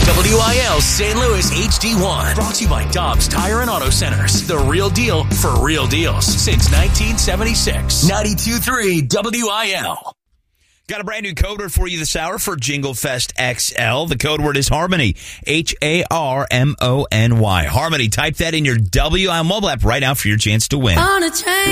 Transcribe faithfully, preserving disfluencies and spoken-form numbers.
W I L Saint Louis H D one. Brought to you by Dobbs Tire and Auto Centers. The real deal for real deals since nineteen seventy-six. ninety-two point three W I L. Got a brand new code word for you this hour for Jingle Fest X L. The code word is Harmony. H A R M O N Y. Harmony. Type that in your W I L mobile app right now for your chance to win. On a train.